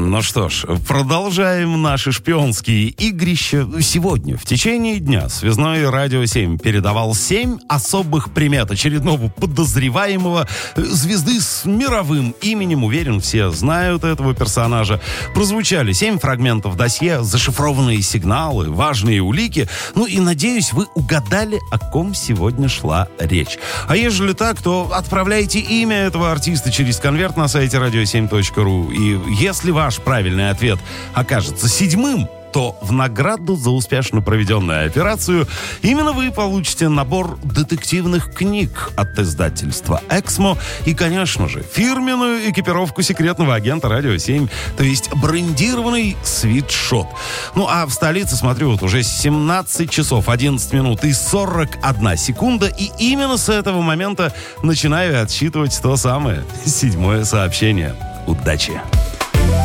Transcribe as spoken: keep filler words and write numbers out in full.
Ну что ж, продолжаем наши шпионские игрища. Сегодня, в течение дня, связной «Радио семь» передавал семь особых примет очередного подозреваемого звезды с мировым именем. Уверен, все знают этого персонажа. Прозвучали семь фрагментов досье, зашифрованные сигналы, важные улики. Ну и, надеюсь, вы угадали, о ком сегодня шла речь. А ежели так, то отправляйте имя этого артиста через конверт на сайте радио семь точка ру. И если ваш правильный ответ окажется седьмым, то в награду за успешно проведенную операцию именно вы получите набор детективных книг от издательства «Эксмо» и, конечно же, фирменную экипировку секретного агента «Радио семь», то есть брендированный свитшот. Ну, а в столице, смотрю, вот уже семнадцать часов одиннадцать минут и сорок одна секунда, и именно с этого момента начинаю отсчитывать то самое седьмое сообщение. Удачи!